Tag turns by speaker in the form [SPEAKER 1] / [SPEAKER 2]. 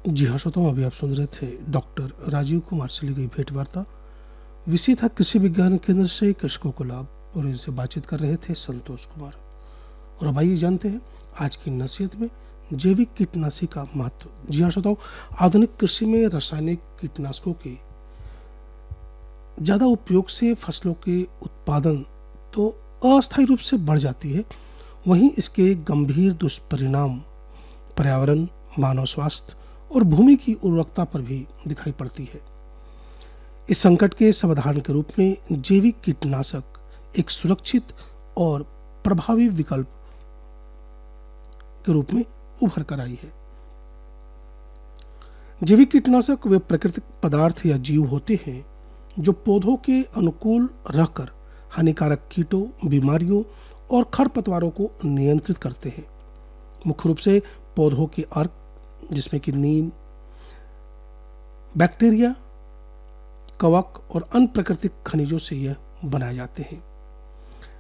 [SPEAKER 1] जी हाँ श्रोताओं, अभी आप सुन रहे थे डॉक्टर राजीव कुमार से ली गई भेंट वार्ता। विषय था कृषि विज्ञान केंद्र से कृषकों को लाभ, और इनसे बातचीत कर रहे थे संतोष कुमार। और अब आइए जानते हैं आज की नसीहत में जैविक कीटनाशी का महत्व। जी हाँ श्रोताओं, आधुनिक कृषि में रासायनिक कीटनाशकों के ज़्यादा उपयोग से फसलों के उत्पादन तो अस्थायी रूप से बढ़ जाती है, वहीं इसके गंभीर दुष्परिणाम पर्यावरण, मानव स्वास्थ्य और भूमि की उर्वरकता पर भी दिखाई पड़ती है। इस संकट के समाधान के रूप में जैविक कीटनाशक एक सुरक्षित और प्रभावी विकल्प के रूप में उभर कर आई है। जैविक कीटनाशक वे प्राकृतिक पदार्थ या जीव होते हैं जो पौधों के अनुकूल रहकर हानिकारक कीटों, बीमारियों और खरपतवारों को नियंत्रित करते हैं। मुख्य रूप से पौधों के अर्क, जिसमें कि नीम, बैक्टीरिया, कवक और अन्य प्राकृतिक खनिजों से यह बनाए जाते हैं।